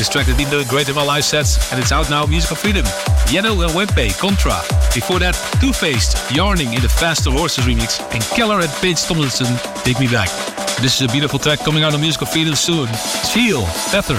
This track has been doing great in my live sets, and it's out now, Musical Freedom. Yeno and Wempe, Contra. Before that, Two-Faced, Yarning in the Faster Horses remix, and Keller and Paige Tomlinson, Take Me Back. This is a beautiful track coming out on Musical Freedom soon. Feel Better.